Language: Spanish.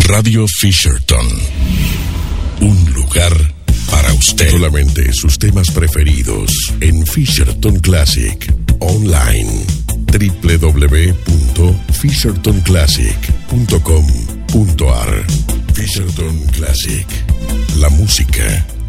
Radio Fisherton. Un lugar para usted. Solamente sus temas preferidos en Fisherton Classic. Online. www.fishertonclassic.com.ar. Fisherton Classic. La música